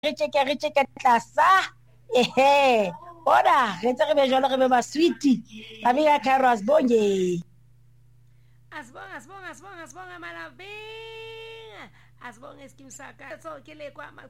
re check tlasa ehe bona re tse re be jalo re be ba sweet babika Kharo asibonge asibonga malabinga asibonga iskimu saka so ke le kwa